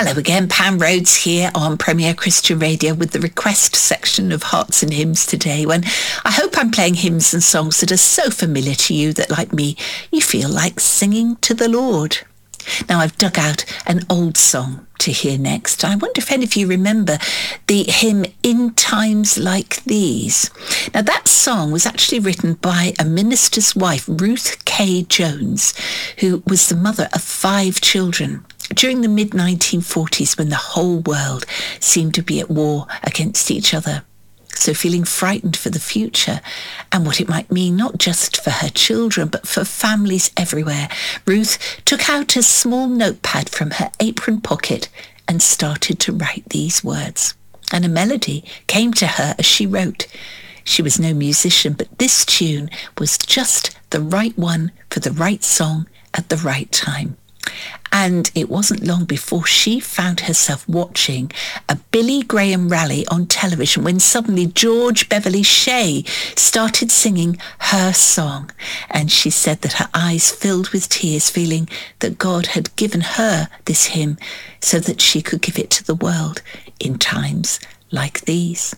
Hello again, Pam Rhodes here on Premier Christian Radio with the request section of Hearts and Hymns today, when I hope I'm playing hymns and songs that are so familiar to you that, like me, you feel like singing to the Lord. Now, I've dug out an old song to hear next. I wonder if any of you remember the hymn In Times Like These. Now, that song was actually written by a minister's wife, Ruth K. Jones, who was the mother of 5 children during the mid-1940s, when the whole world seemed to be at war against each other. So feeling frightened for the future and what it might mean, not just for her children, but for families everywhere, Ruth took out a small notepad from her apron pocket and started to write these words. And a melody came to her as she wrote. She was no musician, but this tune was just the right one for the right song at the right time. And it wasn't long before she found herself watching a Billy Graham rally on television when suddenly George Beverly Shea started singing her song. And she said that her eyes filled with tears, feeling that God had given her this hymn so that she could give it to the world in times like these.